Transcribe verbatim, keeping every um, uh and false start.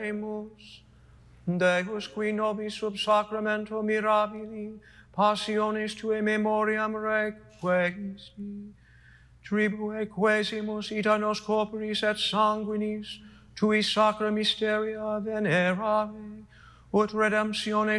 Deus qui nobis sub sacramento mirabili passionis tuae memoriam requiesci, tribue quesimus ita nos corporis et sanguinis tui sacra mysteria venerare, ut redemptione